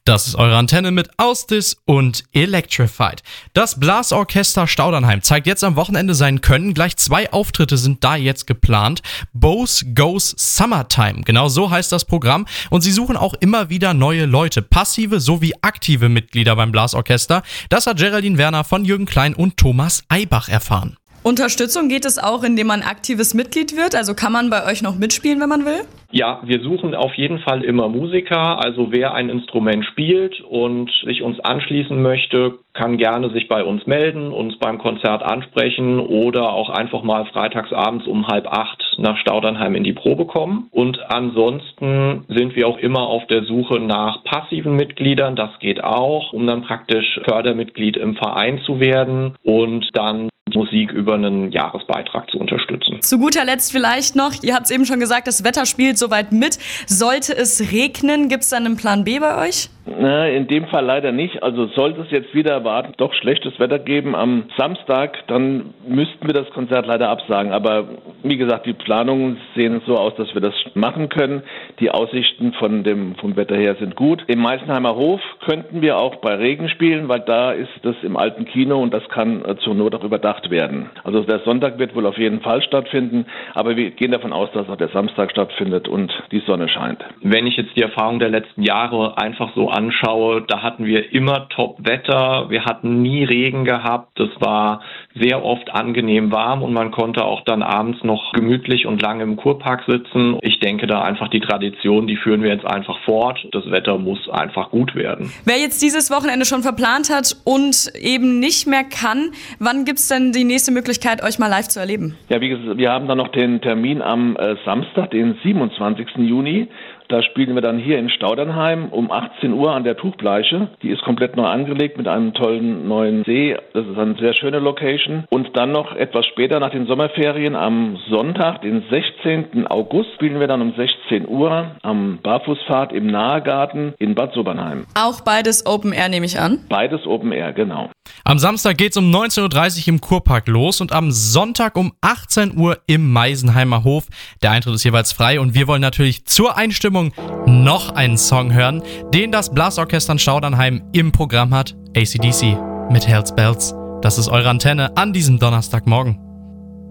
Das ist eure Antenne mit Austis und Electrified. Das Blasorchester Staudernheim zeigt jetzt am Wochenende sein Können. Gleich 2 Auftritte sind da jetzt geplant. Bose Goes Summertime, genau so heißt das Programm. Und sie suchen auch immer wieder neue Leute, passive sowie aktive Mitglieder beim Blasorchester. Das hat Geraldine Werner von Jürgen Klein und Thomas Eibach erfahren. Unterstützung geht es auch, indem man aktives Mitglied wird? Also kann man bei euch noch mitspielen, wenn man will? Ja, wir suchen auf jeden Fall immer Musiker. Also wer ein Instrument spielt und sich uns anschließen möchte, kann gerne sich bei uns melden, uns beim Konzert ansprechen oder auch einfach mal freitagsabends um 7:30 nach Staudernheim in die Probe kommen. Und ansonsten sind wir auch immer auf der Suche nach passiven Mitgliedern. Das geht auch, um dann praktisch Fördermitglied im Verein zu werden und dann Musik über einen Jahresbeitrag zu unterstützen. Zu guter Letzt vielleicht noch, ihr habt es eben schon gesagt, das Wetter spielt soweit mit. Sollte es regnen, gibt es dann einen Plan B bei euch? In dem Fall leider nicht. Also sollte es jetzt wieder erwartet doch schlechtes Wetter geben am Samstag, dann müssten wir das Konzert leider absagen. Aber wie gesagt, die Planungen sehen so aus, dass wir das machen können. Die Aussichten vom Wetter her sind gut. Im Meisenheimer Hof könnten wir auch bei Regen spielen, weil da ist das im alten Kino und das kann zur Not auch überdacht werden. Also der Sonntag wird wohl auf jeden Fall stattfinden, aber wir gehen davon aus, dass auch der Samstag stattfindet und die Sonne scheint. Wenn ich jetzt die Erfahrung der letzten Jahre einfach so anschaue, da hatten wir immer Top-Wetter, wir hatten nie Regen gehabt, es war sehr oft angenehm warm und man konnte auch dann abends noch gemütlich und lange im Kurpark sitzen. Ich denke da einfach die Tradition, die führen wir jetzt einfach fort. Das Wetter muss einfach gut werden. Wer jetzt dieses Wochenende schon verplant hat und eben nicht mehr kann, wann gibt es denn die nächste Möglichkeit, euch mal live zu erleben? Ja, wie gesagt, wir haben dann noch den Termin am Samstag, den 27. Juni. Da spielen wir dann hier in Staudernheim um 18 Uhr an der Tuchbleiche. Die ist komplett neu angelegt mit einem tollen neuen See. Das ist eine sehr schöne Location. Und dann noch etwas später nach den Sommerferien am Sonntag, den 16. August, spielen wir dann um 16 Uhr am Barfußpfad im Nahegarten in Bad Sobernheim. Auch beides Open Air, nehme ich an? Beides Open Air, genau. Am Samstag geht's um 19.30 Uhr im Kurpark los und am Sonntag um 18 Uhr im Meisenheimer Hof. Der Eintritt ist jeweils frei und wir wollen natürlich zur Einstimmung noch einen Song hören, den das Blasorchester Staudernheim im Programm hat. AC/DC mit Hells Bells. Das ist eure Antenne an diesem Donnerstagmorgen.